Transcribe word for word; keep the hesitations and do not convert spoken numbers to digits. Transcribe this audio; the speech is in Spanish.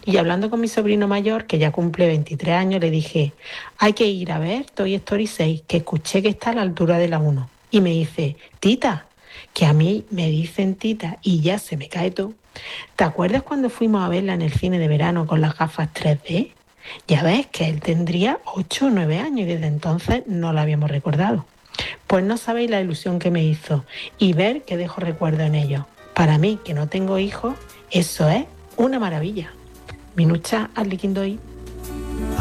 Y hablando con mi sobrino mayor, que ya cumple veintitrés años, le dije, hay que ir a ver Toy Story seis, que escuché que está a la altura de la uno. Y me dice, tita, que a mí me dicen tita y ya se me cae todo. ¿Te acuerdas cuando fuimos a verla en el cine de verano con las gafas tres D? Ya ves que él tendría ocho o nueve años y desde entonces no la habíamos recordado. Pues no sabéis la ilusión que me hizo y ver que dejo recuerdo en ellos. Para mí, que no tengo hijos, eso es una maravilla. Minucha Arliquindoy.